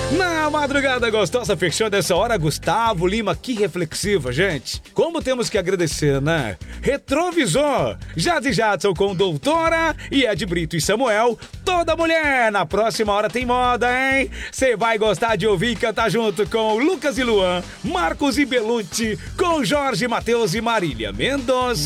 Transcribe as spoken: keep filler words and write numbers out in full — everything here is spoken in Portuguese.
Na madrugada gostosa, fechando essa hora, Gustavo Lima, que reflexiva, gente. Como temos que agradecer, né? Retrovisor, Jade Jadson com Doutora e Ed Brito e Samuel, toda mulher. Na próxima hora tem moda, hein? Você vai gostar de ouvir e cantar junto com Lucas e Luan, Marcos e Belucci, com Jorge Mateus e Marília Mendonça.